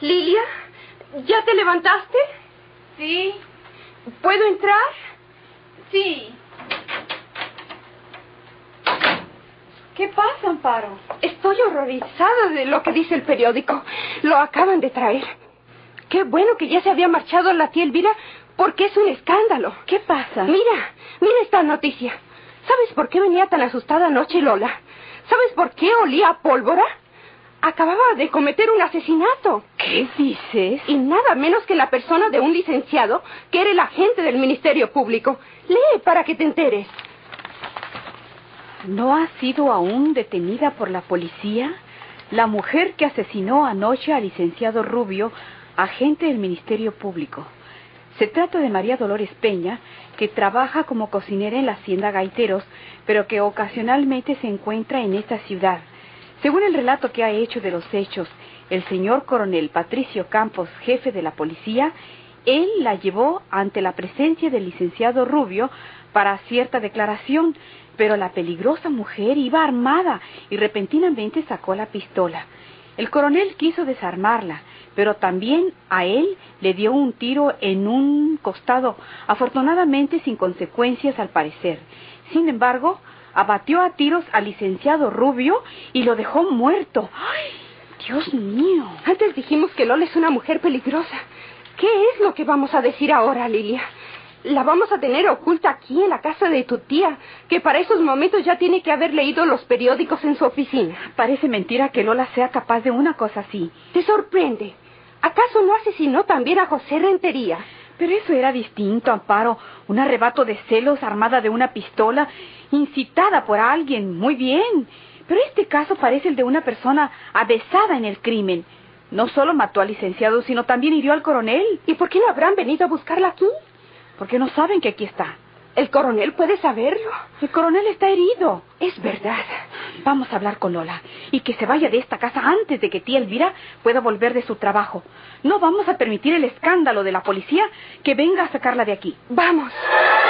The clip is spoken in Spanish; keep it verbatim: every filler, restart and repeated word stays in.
Lilia, ¿ya te levantaste? Sí. ¿Puedo entrar? Sí. ¿Qué pasa, Amparo? Estoy horrorizada de lo que dice el periódico. Lo acaban de traer. Qué bueno que ya se había marchado la tía Elvira, porque es un escándalo. ¿Qué pasa? Mira, mira esta noticia. ¿Sabes por qué venía tan asustada anoche Lola? ¿Sabes por qué olía a pólvora? Acababa de cometer un asesinato. ¿Qué dices? Y nada menos que la persona de un licenciado que era el agente del Ministerio Público. Lee para que te enteres. ¿No ha sido aún detenida por la policía la mujer que asesinó anoche al licenciado Rubio, agente del Ministerio Público? Se trata de María Dolores Peña, que trabaja como cocinera en la hacienda Gaiteros, pero que ocasionalmente se encuentra en esta ciudad. Según el relato que ha hecho de los hechos el señor coronel Patricio Campos, jefe de la policía, él la llevó ante la presencia del licenciado Rubio para cierta declaración, pero la peligrosa mujer iba armada y repentinamente sacó la pistola. El coronel quiso desarmarla, pero también a él le dio un tiro en un costado, afortunadamente sin consecuencias al parecer. Sin embargo, abatió a tiros al licenciado Rubio y lo dejó muerto. ¡Ay, Dios mío! Antes dijimos que Lola es una mujer peligrosa. ¿Qué es lo que vamos a decir ahora, Lilia? La vamos a tener oculta aquí en la casa de tu tía, que para esos momentos ya tiene que haber leído los periódicos en su oficina. Parece mentira que Lola sea capaz de una cosa así. ¿Te sorprende? ¿Acaso no asesinó también a José Rentería? Pero eso era distinto, Amparo. Un arrebato de celos armada de una pistola, incitada por alguien. Muy bien. Pero este caso parece el de una persona avesada en el crimen. No solo mató al licenciado, sino también hirió al coronel. ¿Y por qué no habrán venido a buscarla aquí? Porque no saben que aquí está. ¿El coronel puede saberlo? El coronel está herido. Es verdad. Vamos a hablar con Lola y que se vaya de esta casa antes de que tía Elvira pueda volver de su trabajo. No vamos a permitir el escándalo de la policía que venga a sacarla de aquí. ¡Vamos!